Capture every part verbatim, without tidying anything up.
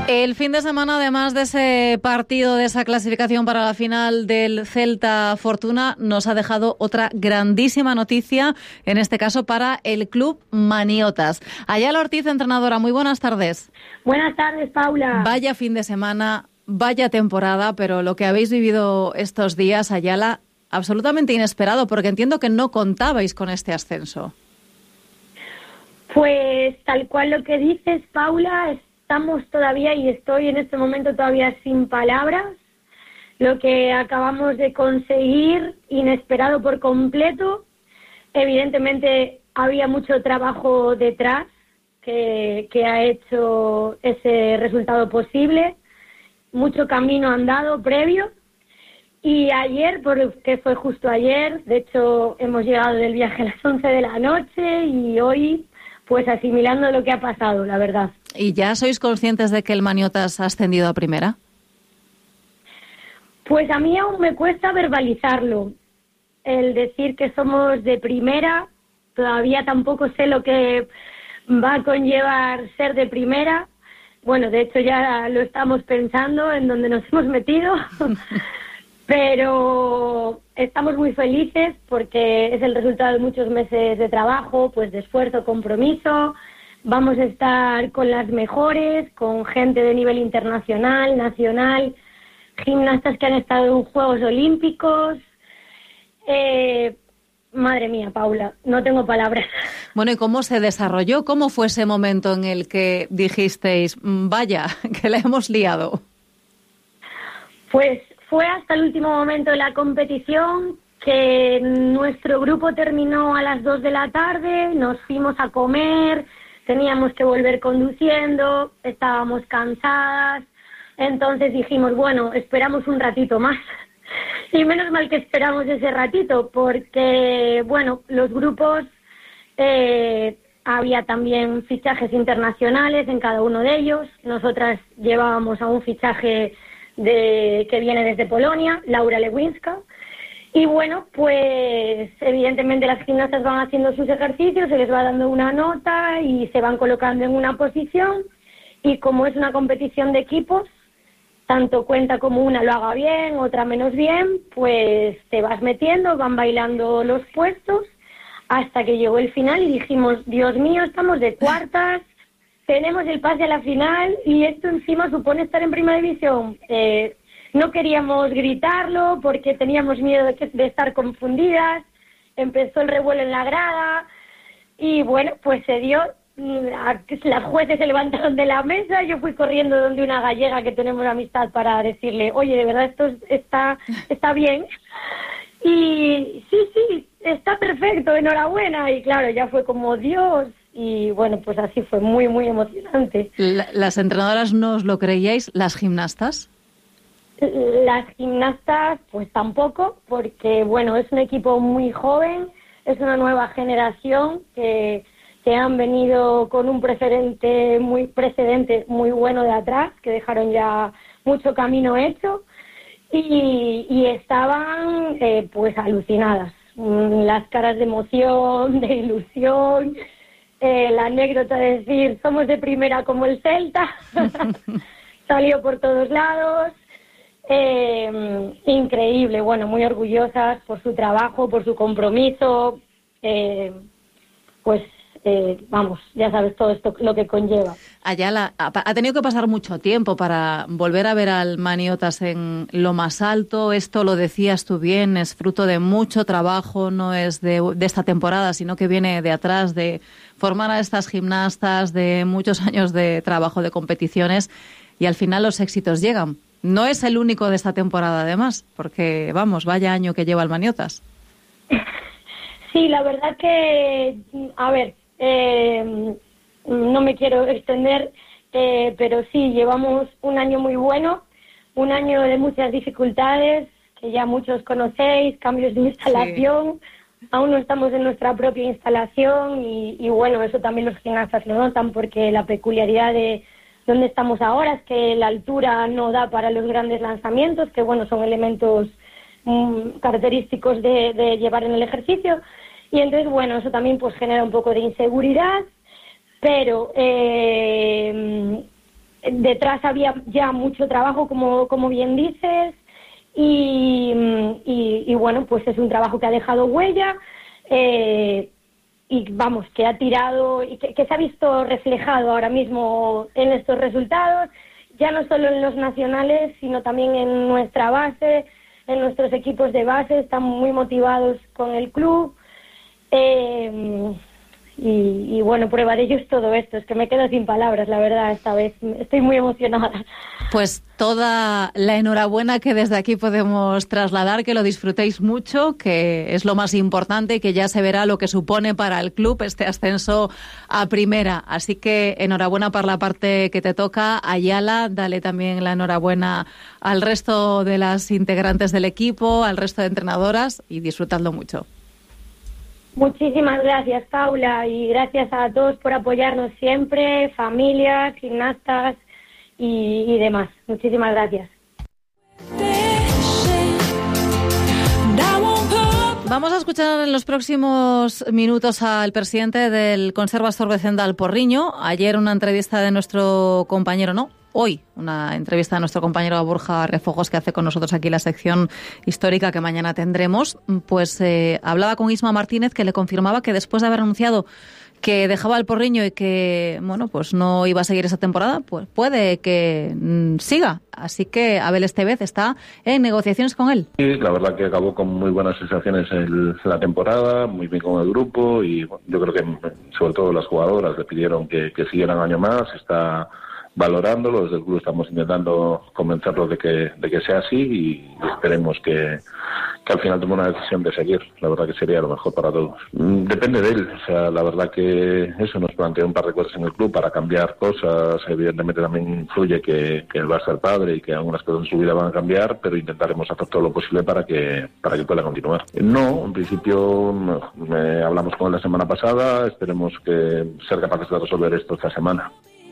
El fin de semana, además de ese partido, de esa clasificación para la final del Celta Fortuna, nos ha dejado otra grandísima noticia, en este caso para el club Maniotas. Ayala Ortiz, entrenadora, muy buenas tardes. Buenas tardes, Paula. Vaya fin de semana, vaya temporada, pero lo que habéis vivido estos días, Ayala, absolutamente inesperado, porque entiendo que no contabais con este ascenso. Pues tal cual lo que dices, Paula, estamos todavía y estoy en este momento todavía sin palabras. Lo que acabamos de conseguir, inesperado por completo. Evidentemente había mucho trabajo detrás que, que ha hecho ese resultado posible. Mucho camino andado previo. Y ayer, porque fue justo ayer, de hecho hemos llegado del viaje a las once de la noche y hoy pues asimilando lo que ha pasado, la verdad. ¿Y ya sois conscientes de que el Maniotas ha ascendido a primera? Pues a mí aún me cuesta verbalizarlo. El decir que somos de primera, todavía tampoco sé lo que va a conllevar ser de primera. Bueno, de hecho ya lo estamos pensando en donde nos hemos metido. Pero estamos muy felices porque es el resultado de muchos meses de trabajo, pues de esfuerzo, compromiso. Vamos a estar con las mejores, con gente de nivel internacional, nacional, gimnastas que han estado en Juegos Olímpicos. Eh, madre mía, Paula, no tengo palabras. Bueno, ¿y cómo se desarrolló? ¿Cómo fue ese momento en el que dijisteis, vaya, que la hemos liado? Pues fue hasta el último momento de la competición, que nuestro grupo terminó a las dos de la tarde, nos fuimos a comer, teníamos que volver conduciendo, estábamos cansadas, entonces dijimos, bueno, esperamos un ratito más. Y menos mal que esperamos ese ratito, porque, bueno, los grupos, eh, había también fichajes internacionales en cada uno de ellos. Nosotras llevábamos a un fichaje de que viene desde Polonia, Laura Lewinska, y bueno, pues evidentemente las gimnastas van haciendo sus ejercicios, se les va dando una nota y se van colocando en una posición, y como es una competición de equipos, tanto cuenta como una lo haga bien, otra menos bien, pues te vas metiendo, van bailando los puestos, hasta que llegó el final y dijimos, Dios mío, estamos de cuartas, tenemos el pase a la final y esto encima supone estar en primera división. Eh, no queríamos gritarlo porque teníamos miedo de, que, de estar confundidas. Empezó el revuelo en la grada y bueno, pues se dio. Las jueces se levantaron de la mesa. Yo fui corriendo donde una gallega que tenemos amistad para decirle, oye, de verdad esto está, está bien. Y sí, sí, está perfecto, enhorabuena. Y claro, ya fue como Dios. Y bueno, pues así fue muy, muy emocionante. ¿Las entrenadoras no os lo creíais? ¿Las gimnastas? Las gimnastas, pues tampoco, porque bueno, es un equipo muy joven, es una nueva generación que, que han venido con un precedente muy, precedente muy bueno de atrás, que dejaron ya mucho camino hecho y, y estaban eh, pues alucinadas. Las caras de emoción, de ilusión. Eh, la anécdota de decir somos de primera como el Celta salió por todos lados. Eh, increíble, bueno, muy orgullosas por su trabajo, por su compromiso, eh, pues eh, vamos, ya sabes todo esto lo que conlleva. Ayala, ha tenido que pasar mucho tiempo para volver a ver al Maniotas en lo más alto. Esto lo decías tú bien, es fruto de mucho trabajo, no es de, de esta temporada, sino que viene de atrás, de formar a estas gimnastas, de muchos años de trabajo, de competiciones, y al final los éxitos llegan. No es el único de esta temporada, además, porque, vamos, vaya año que lleva el Maniotas. Sí, la verdad que, a ver, eh, no me quiero extender, eh, pero sí, llevamos un año muy bueno, un año de muchas dificultades, que ya muchos conocéis, cambios de instalación, sí. Aún no estamos en nuestra propia instalación y, y bueno, eso también los gimnastas lo notan, porque la peculiaridad de donde estamos ahora es que la altura no da para los grandes lanzamientos, que bueno, son elementos mmm, característicos de, de llevar en el ejercicio, y entonces bueno, eso también pues genera un poco de inseguridad, pero eh, detrás había ya mucho trabajo, como, como bien dices, y, y, y bueno, pues es un trabajo que ha dejado huella, eh, y vamos, que ha tirado y que, que se ha visto reflejado ahora mismo en estos resultados, ya no solo en los nacionales, sino también en nuestra base, en nuestros equipos de base, están muy motivados con el club. Eh, y, y bueno, prueba de ello es todo esto, es que me quedo sin palabras, la verdad, esta vez estoy muy emocionada. Pues toda la enhorabuena que desde aquí podemos trasladar, que lo disfrutéis mucho, que es lo más importante y que ya se verá lo que supone para el club este ascenso a primera. Así que enhorabuena por la parte que te toca. Ayala, dale también la enhorabuena al resto de las integrantes del equipo, al resto de entrenadoras, y disfrutadlo mucho. Muchísimas gracias, Paula, y gracias a todos por apoyarnos siempre, familias, gimnastas y, y demás. Muchísimas gracias. Vamos a escuchar en los próximos minutos al presidente del Conservas Zorbecendal Porriño. Ayer una entrevista de nuestro compañero, no, hoy una entrevista de nuestro compañero Borja Refojos, que hace con nosotros aquí la sección histórica que mañana tendremos. Pues eh, hablaba con Isma Martínez, que le confirmaba que después de haber anunciado que dejaba el Porriño y que, bueno, pues no iba a seguir esa temporada, pues puede que mm, siga. Así que Abel Estevez está en negociaciones con él. Sí, la verdad que acabó con muy buenas sensaciones el, la temporada, muy bien con el grupo, y bueno, yo creo que sobre todo las jugadoras le pidieron que, que siguieran un año más. Está valorándolo, desde el club estamos intentando convencerlos de que, de que sea así, y esperemos que, que al final tome una decisión de seguir. La verdad que sería lo mejor para todos. Depende de él, o sea, la verdad que eso nos planteó un par de cosas en el club para cambiar cosas. Evidentemente también influye que, que él va a ser padre y que algunas cosas en su vida van a cambiar, pero intentaremos hacer todo lo posible para que para que pueda continuar. No, en principio me, hablamos con él la semana pasada, esperemos que ser capaces de resolver esto esta semana.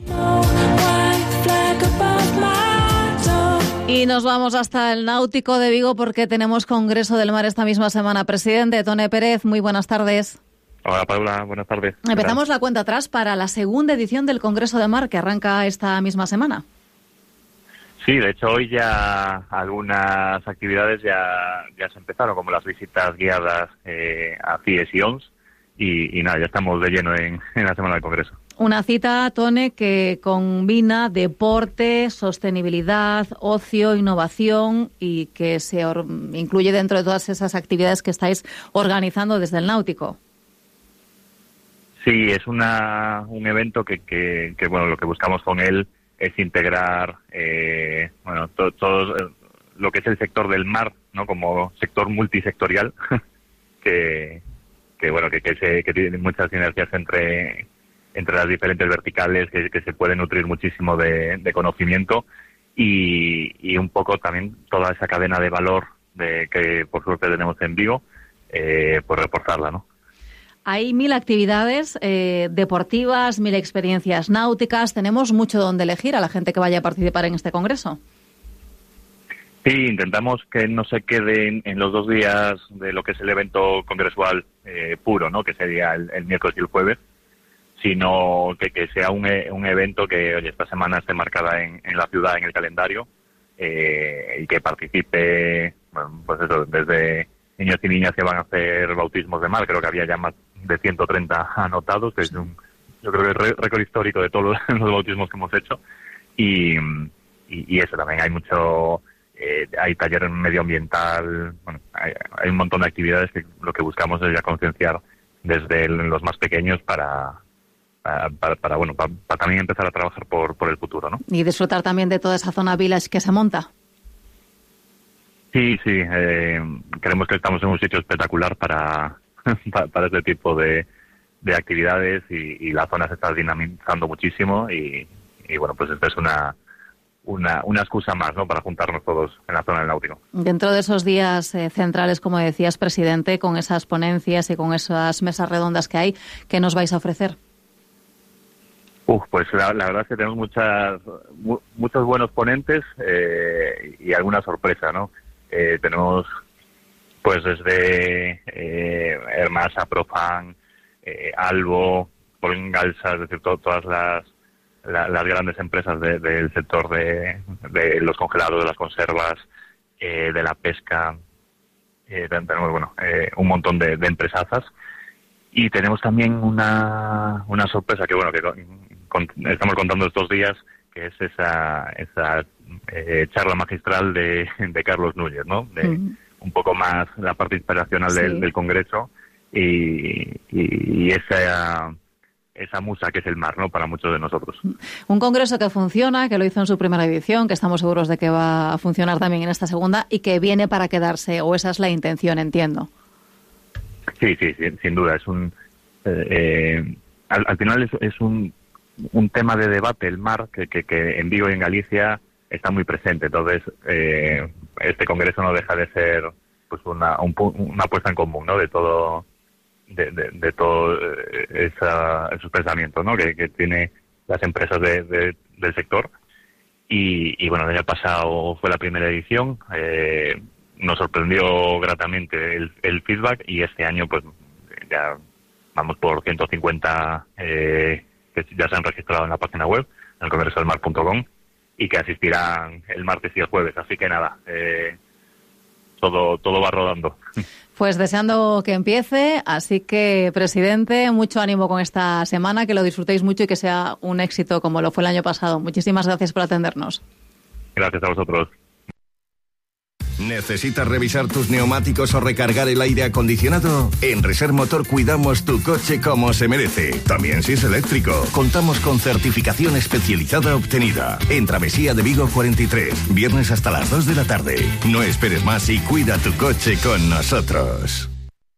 Y nos vamos hasta el Náutico de Vigo porque tenemos Congreso del Mar esta misma semana. Presidente Tone Pérez, muy buenas tardes. Hola Paula, buenas tardes. Empezamos la cuenta atrás para la segunda edición del Congreso de Mar que arranca esta misma semana. Sí, de hecho hoy ya algunas actividades ya, ya se empezaron, como las visitas guiadas eh, a C I E S y O N S, y, y nada, ya estamos de lleno en, en la semana del Congreso. Una cita, Tone, que combina deporte, sostenibilidad, ocio, innovación, y que se or- incluye dentro de todas esas actividades que estáis organizando desde el Náutico. Sí, es una, un evento que, que, que, bueno, lo que buscamos con él es integrar eh, bueno, to, todo eh, lo que es el sector del mar, ¿no? Como sector multisectorial, que, que, bueno, que, que, se, que tiene muchas sinergias entre... entre las diferentes verticales, que, que se puede nutrir muchísimo de, de conocimiento, y, y un poco también toda esa cadena de valor de que por suerte tenemos en Vigo, eh, pues reforzarla, ¿no? Hay mil actividades eh, deportivas, mil experiencias náuticas, tenemos mucho donde elegir a la gente que vaya a participar en este congreso. Sí, intentamos que no se quede en, en los dos días de lo que es el evento congresual eh, puro, ¿no? Que sería el, el miércoles y el jueves, sino que, que sea un, un evento que, oye, esta semana esté marcada en, en la ciudad, en el calendario, eh, y que participe, bueno, pues eso, desde niños y niñas que van a hacer bautismos de mar. Creo que había ya más de ciento treinta anotados, que es un, yo creo que es récord histórico de todos los, los bautismos que hemos hecho, y, y, y eso también, hay mucho, eh, hay taller medioambiental, bueno, hay, hay un montón de actividades que lo que buscamos es ya concienciar desde el, los más pequeños para Para, para bueno para, para también empezar a trabajar por, por el futuro, ¿no? Y disfrutar también de toda esa zona village que se monta. Sí, sí, eh, creemos que estamos en un sitio espectacular para, para, para este tipo de, de actividades, y, y la zona se está dinamizando muchísimo, y, y bueno, pues esta es una, una, una excusa más, ¿no?, para juntarnos todos en la zona del Náutico. Dentro de esos días eh, centrales, como decías, presidente, con esas ponencias y con esas mesas redondas que hay, ¿qué nos vais a ofrecer? Uf, pues la, la verdad es que tenemos muchas, mu, muchos buenos ponentes eh, y alguna sorpresa, ¿no? Eh, tenemos, pues desde eh, Hermasa, Profan, eh, Albo, Polgalsa, es decir, to, todas las la, las grandes empresas de, del sector de, de los congelados, de las conservas, eh, de la pesca. Eh, tenemos, bueno, eh, un montón de, de empresazas. Y tenemos también una, una sorpresa que, bueno, que con, con, estamos contando estos días, que es esa, esa eh, charla magistral de, de Carlos Núñez, ¿no? De, mm. Un poco más la parte inspiracional sí. del, del Congreso y, y, y esa, esa musa que es el mar, ¿no? Para muchos de nosotros. Un Congreso que funciona, que lo hizo en su primera edición, que estamos seguros de que va a funcionar también en esta segunda y que viene para quedarse, o esa es la intención, entiendo. Sí, sí, sí, sin duda. Es un eh, eh, al, al final es, es un, un tema de debate, el mar, que, que, que en Vigo y en Galicia está muy presente. Entonces, eh, este congreso no deja de ser pues una, un, una puesta en común, ¿no? De todo, de, de, de todo esa, esos pensamientos, ¿no? Que, que tiene las empresas de, de, del sector. Y, y bueno, el año pasado fue la primera edición. Eh, nos sorprendió gratamente el, el feedback y este año pues ya vamos por ciento cincuenta eh, que ya se han registrado en la página web, en el congreso del mar punto com, y que asistirán el martes y el jueves. Así que nada, eh, todo, todo va rodando. Pues deseando que empiece, así que, presidente, mucho ánimo con esta semana, que lo disfrutéis mucho y que sea un éxito como lo fue el año pasado. Muchísimas gracias por atendernos. Gracias a vosotros. ¿Necesitas revisar tus neumáticos o recargar el aire acondicionado? En Reser Motor cuidamos tu coche como se merece. También si es eléctrico. Contamos con certificación especializada obtenida. En Travesía de Vigo cuarenta y tres. Viernes hasta las dos de la tarde. No esperes más y cuida tu coche con nosotros.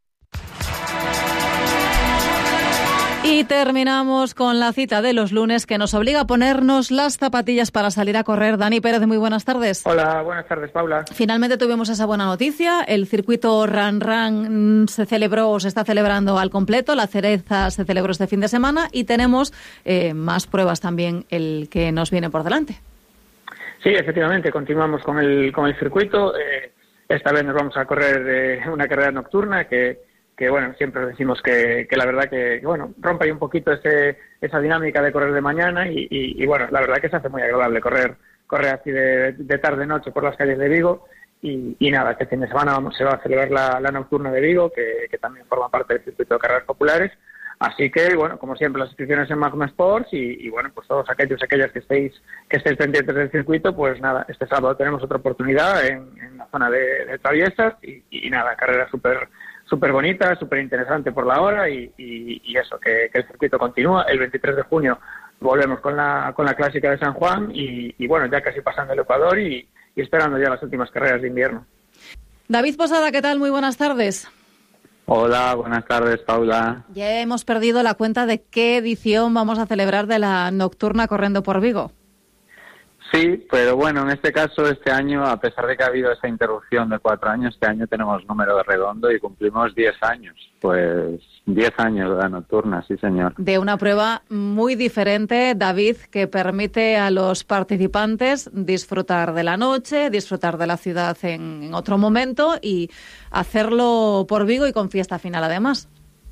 Y terminamos con la cita de los lunes que nos obliga a ponernos las zapatillas para salir a correr. Dani Pérez, muy buenas tardes. Hola, buenas tardes, Paula. Finalmente tuvimos esa buena noticia. El circuito Run Run se celebró o se está celebrando al completo. La Cereza se celebró este fin de semana y tenemos eh, más pruebas también el que nos viene por delante. Sí, efectivamente, continuamos con el, con el circuito. Eh, esta vez nos vamos a correr eh, una carrera nocturna que... que bueno, siempre decimos que, que la verdad que, que bueno, rompe ahí un poquito ese, esa dinámica de correr de mañana y, y, y bueno, la verdad que se hace muy agradable correr correr así de, de tarde-noche por las calles de Vigo y, y nada, que este fin de semana vamos, se va a celebrar la, la nocturna de Vigo, que, que también forma parte del circuito de carreras populares, así que bueno, como siempre las inscripciones en Magma Sports y, y bueno, pues todos aquellos aquellas que estéis que estéis pendientes del circuito, pues nada, este sábado tenemos otra oportunidad en, en la zona de, de Traviesas y, y nada, carrera súper súper bonita, súper interesante por la hora y, y, y eso, que, que el circuito continúa. El veintitrés de junio volvemos con la con la clásica de San Juan y, y bueno, ya casi pasando el Ecuador y, y esperando ya las últimas carreras de invierno. David Posada, ¿qué tal? Muy buenas tardes. Hola, buenas tardes, Paula. Ya hemos perdido la cuenta de qué edición vamos a celebrar de la nocturna corriendo por Vigo. Sí, pero bueno, en este caso, este año, a pesar de que ha habido esa interrupción de cuatro años, este año tenemos número redondo y cumplimos diez años. Pues diez años de la nocturna, sí señor. De una prueba muy diferente, David, que permite a los participantes disfrutar de la noche, disfrutar de la ciudad en, en otro momento y hacerlo por Vigo y con fiesta final además.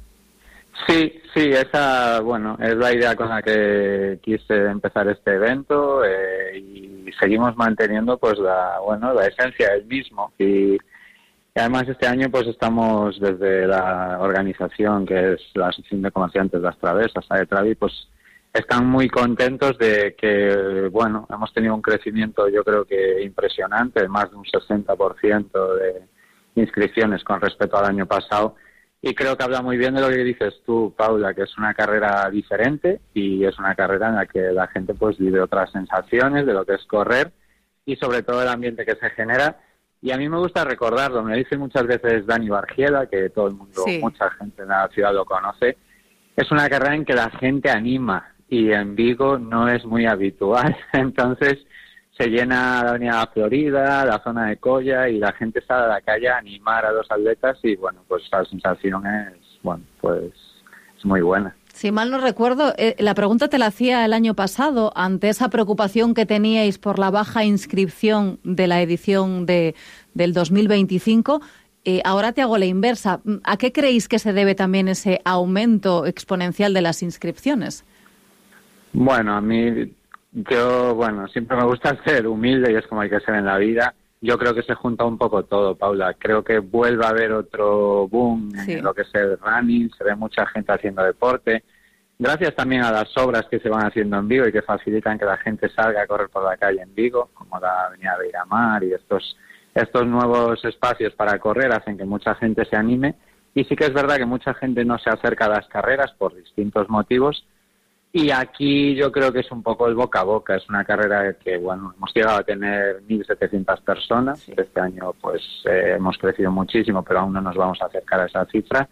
Sí, sí, esa, bueno, es la idea con la que quise empezar este evento eh, y seguimos manteniendo, pues, la, bueno, la esencia del mismo. Y, y además este año, pues, estamos desde la organización, que es la Asociación de Comerciantes de las Travesas, AETRAVI, pues, están muy contentos de que, bueno, hemos tenido un crecimiento, yo creo que impresionante, más de un sesenta por ciento de inscripciones con respecto al año pasado. Y creo que habla muy bien de lo que dices tú, Paula, que es una carrera diferente y es una carrera en la que la gente pues vive otras sensaciones de lo que es correr y sobre todo el ambiente que se genera. Y a mí me gusta recordarlo, me dice muchas veces Dani Bargiela, que todo el mundo, sí. Mucha gente en la ciudad lo conoce, es una carrera en que la gente anima y en Vigo no es muy habitual, entonces se llena la avenida Florida, la zona de Colla y la gente sale a la calle a animar a los atletas y bueno, pues la sensación es, bueno, pues es muy buena. Si mal no recuerdo, eh, la pregunta te la hacía el año pasado, ante esa preocupación que teníais por la baja inscripción de la edición de del dos mil veinticinco, eh, ahora te hago la inversa. ¿A qué creéis que se debe también ese aumento exponencial de las inscripciones? Bueno, a mí, yo, bueno, siempre me gusta ser humilde y es como hay que ser en la vida. Yo creo que se junta un poco todo, Paula. Creo que vuelve a haber otro boom sí. en lo que es el running, se ve mucha gente haciendo deporte. Gracias también a las obras que se van haciendo en Vigo y que facilitan que la gente salga a correr por la calle en Vigo, como la avenida Beiramar y estos, estos nuevos espacios para correr hacen que mucha gente se anime. Y sí que es verdad que mucha gente no se acerca a las carreras por distintos motivos. Y aquí yo creo que es un poco el boca a boca. Es una carrera que, bueno, hemos llegado a tener mil setecientas personas. Sí. Este año, pues, eh, hemos crecido muchísimo, pero aún no nos vamos a acercar a esa cifra.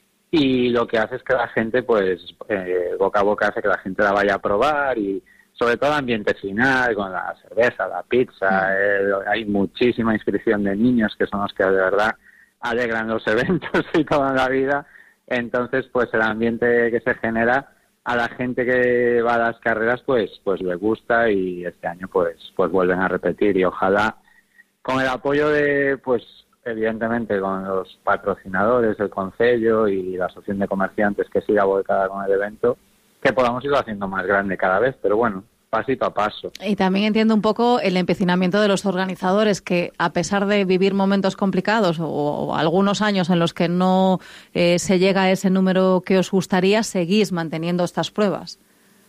Y lo que hace es que la gente, pues, eh, boca a boca hace que la gente la vaya a probar y, sobre todo, el ambiente final, con la cerveza, la pizza. Eh, hay muchísima inscripción de niños que son los que, de verdad, alegran los eventos y toda la vida. Entonces, pues, el ambiente que se genera a la gente que va a las carreras pues pues le gusta y este año pues pues vuelven a repetir y ojalá con el apoyo de pues evidentemente con los patrocinadores del concello y la asociación de comerciantes que siga volcada con el evento que podamos irlo haciendo más grande cada vez, pero bueno, pasito a paso. Y también entiendo un poco el empecinamiento de los organizadores que, a pesar de vivir momentos complicados o, o algunos años en los que no eh, se llega a ese número que os gustaría, seguís manteniendo estas pruebas.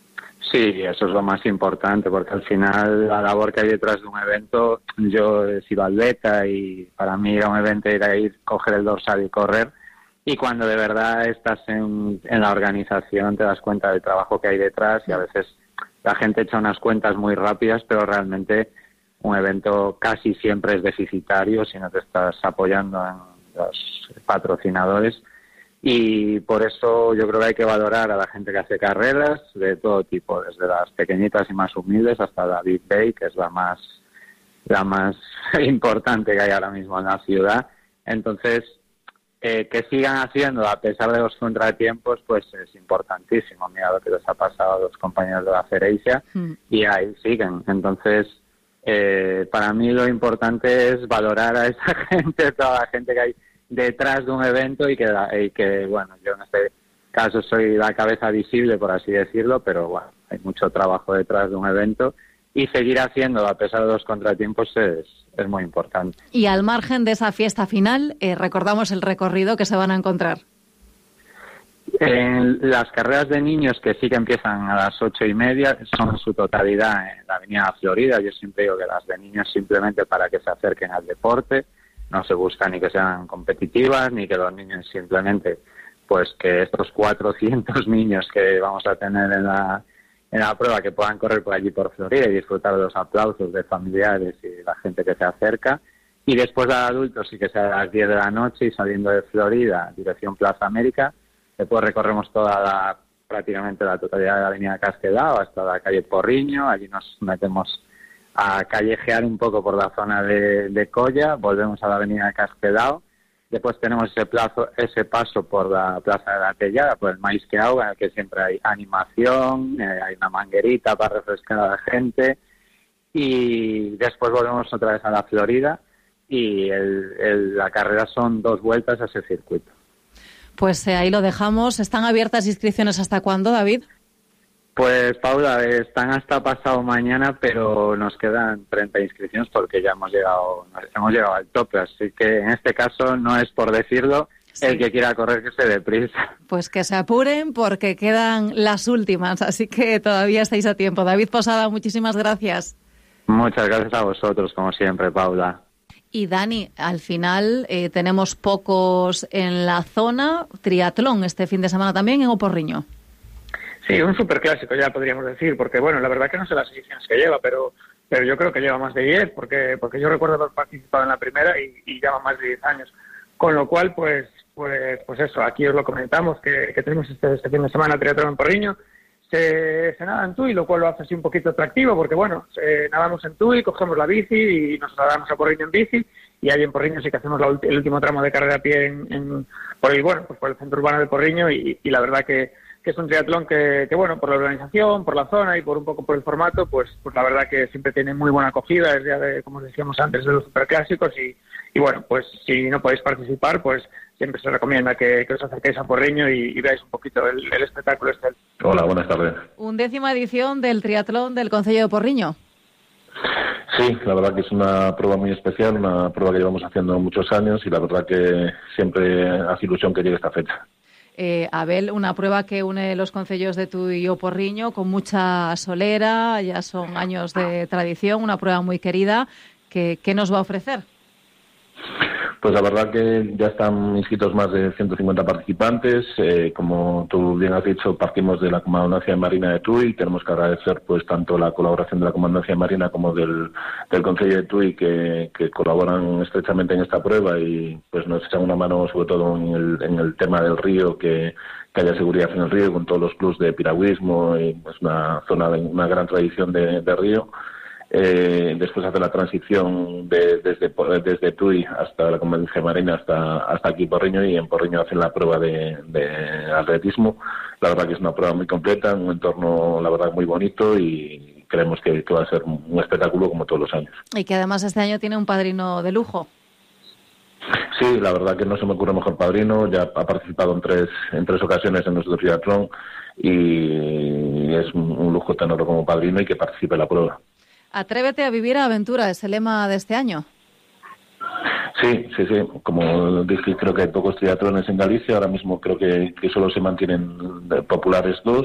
Sí, eso es lo más importante, porque al final la labor que hay detrás de un evento, yo he sido atleta y para mí ir a un evento era ir, coger el dorsal y correr, y cuando de verdad estás en, en la organización te das cuenta del trabajo que hay detrás y a veces la gente echa unas cuentas muy rápidas, pero realmente un evento casi siempre es deficitario si no te estás apoyando en los patrocinadores. Y por eso yo creo que hay que valorar a la gente que hace carreras de todo tipo, desde las pequeñitas y más humildes hasta la Big Bay, que es la más, la más importante que hay ahora mismo en la ciudad. Entonces, Eh, que sigan haciendo a pesar de los contratiempos pues es importantísimo. Mira lo que les ha pasado a los compañeros de la Cereixa mm. y ahí siguen. Entonces eh, para mí lo importante es valorar a esa gente, toda la gente que hay detrás de un evento y que, y que bueno, yo en este caso soy la cabeza visible por así decirlo, pero bueno, hay mucho trabajo detrás de un evento y seguir haciéndolo a pesar de los contratiempos es, es muy importante. Y al margen de esa fiesta final, eh, recordamos el recorrido que se van a encontrar. En las carreras de niños, que sí que empiezan a las ocho y media, son en su totalidad en la Avenida Florida. Yo siempre digo que las de niños simplemente para que se acerquen al deporte, no se busca ni que sean competitivas, ni que los niños simplemente, pues que estos cuatrocientos niños que vamos a tener en la en la prueba que puedan correr por allí por Florida y disfrutar de los aplausos de familiares y la gente que se acerca. Y después de adultos sí que sea a las diez de la noche y saliendo de Florida, dirección Plaza América, después recorremos toda la, prácticamente la totalidad de la avenida Casquedao hasta la calle Porriño, allí nos metemos a callejear un poco por la zona de, de Colla, volvemos a la avenida Casquedao. Después tenemos ese plazo, ese paso por la Plaza de la Tellada, por el Maíz que Auga, en el que siempre hay animación, eh, hay una manguerita para refrescar a la gente. Y después volvemos otra vez a la Florida y el, el, la carrera son dos vueltas a ese circuito. Pues eh, ahí lo dejamos. ¿Están abiertas inscripciones hasta cuándo, David? Pues, Paula, están hasta pasado mañana, pero nos quedan treinta inscripciones porque ya hemos llegado hemos llegado al tope. Así que, en este caso, no es por decirlo, sí. El que quiera correr que se dé prisa. Pues que se apuren porque quedan las últimas, así que todavía estáis a tiempo. David Posada, muchísimas gracias. Muchas gracias a vosotros, como siempre, Paula. Y Dani, al final eh, tenemos pocos en la zona. Triatlón este fin de semana también en Oporriño. Sí, un superclásico ya podríamos decir, porque bueno, la verdad que no sé las ediciones que lleva, pero pero yo creo que lleva más de diez, porque porque yo recuerdo haber participado en la primera y, y lleva más de diez años. Con lo cual, pues pues pues eso, aquí os lo comentamos, que, que tenemos este, este fin de semana triatlón en Porriño. Se, se nada en Tui, lo cual lo hace así un poquito atractivo, porque bueno, eh, nadamos en Tui, cogemos la bici y nos trasladamos a Porriño en bici, y ahí en Porriño sí que hacemos la, el último tramo de carrera a pie en, en, por el bueno, pues por el centro urbano de Porriño, y, y la verdad que que es un triatlón que, que, bueno, por la organización, por la zona y por un poco por el formato, pues pues la verdad que siempre tiene muy buena acogida, es ya de, como decíamos antes, de los superclásicos y, y bueno, pues si no podéis participar, pues siempre se recomienda que, que os acerquéis a Porriño y, y veáis un poquito el, el espectáculo este. Hola, buenas tardes. Undécima edición del triatlón del Concello de Porriño. Sí, la verdad que es una prueba muy especial, una prueba que llevamos haciendo muchos años y la verdad que siempre hace ilusión que llegue esta fecha. Eh, Abel, una prueba que une los concellos de Tui y Porriño con mucha solera, ya son años de tradición, una prueba muy querida. ¿Qué, qué nos va a ofrecer? Pues la verdad que ya están inscritos más de ciento cincuenta participantes. Eh, como tú bien has dicho, partimos de la Comandancia de Marina de Tui. Tenemos que agradecer pues tanto la colaboración de la Comandancia de Marina como del, del Concello de Tui que, que colaboran estrechamente en esta prueba y pues nos echan una mano sobre todo en el, en el tema del río, que, que haya seguridad en el río con todos los clubs de piragüismo y pues una zona de una gran tradición de, de río. Eh, después hace la transición de, desde desde Tui hasta la Convención Marina hasta hasta aquí Porriño y en Porriño hacen la prueba de, de atletismo. La verdad que es una prueba muy completa, un entorno la verdad muy bonito y creemos que, que va a ser un espectáculo como todos los años. Y que además este año tiene un padrino de lujo. Sí, la verdad que no se me ocurre mejor padrino, ya ha participado en tres en tres ocasiones en nuestro triatlón y es un, un lujo tenerlo como padrino y que participe en la prueba. Atrévete a vivir a aventura, es el lema de este año. Sí, sí, sí. Como dije, creo que hay pocos triatlones en Galicia. Ahora mismo creo que, que solo se mantienen populares dos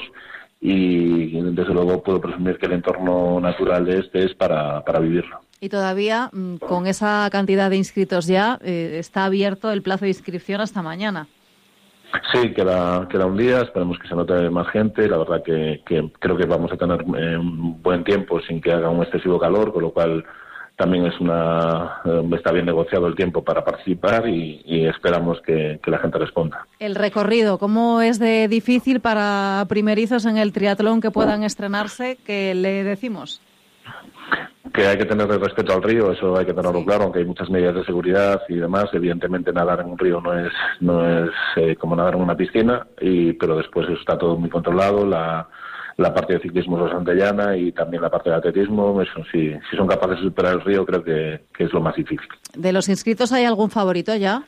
y desde luego puedo presumir que el entorno natural de este es para, para vivirlo. Y todavía, con esa cantidad de inscritos ya, eh, está abierto el plazo de inscripción hasta mañana. Sí, queda, queda un día, esperemos que se note más gente. La verdad que, que creo que vamos a tener eh, un buen tiempo sin que haga un excesivo calor, con lo cual también es una eh, está bien negociado el tiempo para participar y, y esperamos que, que la gente responda. El recorrido, ¿cómo es de difícil para primerizos en el triatlón que puedan estrenarse? ¿Qué le decimos? Que hay que tener respeto al río, eso hay que tenerlo sí. Claro, aunque hay muchas medidas de seguridad y demás. Evidentemente nadar en un río no es no es eh, como nadar en una piscina, y pero después está todo muy controlado. La, la parte de ciclismo es bastante llana y también la parte de atletismo. Eso, si, si son capaces de superar el río, creo que, que es lo más difícil. ¿De los inscritos hay algún favorito ya?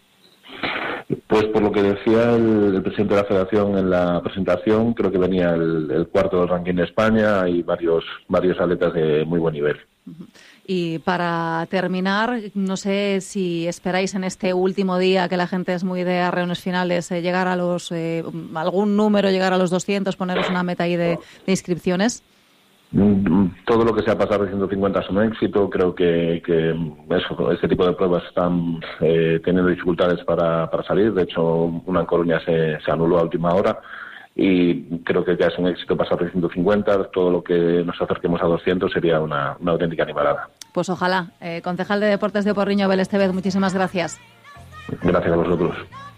Pues por lo que decía el, el presidente de la Federación en la presentación, creo que venía el, el cuarto del ranking de España. Hay varios varios atletas de muy buen nivel. Y para terminar, no sé si esperáis en este último día, que la gente es muy de arreones finales, eh, llegar a los eh, algún número, llegar a los doscientos, poneros una meta ahí de, de inscripciones. Todo lo que sea pasar de ciento cincuenta es un éxito. Creo que, que eso, este tipo de pruebas están eh, teniendo dificultades para, para salir. De hecho, una en Coruña se, se anuló a última hora y creo que ya es un éxito pasar de ciento cincuenta. Todo lo que nos acerquemos a doscientos sería una, una auténtica animalada. Pues ojalá. Eh, concejal de Deportes de Porriño, Abel Estevez, muchísimas gracias. Gracias a vosotros.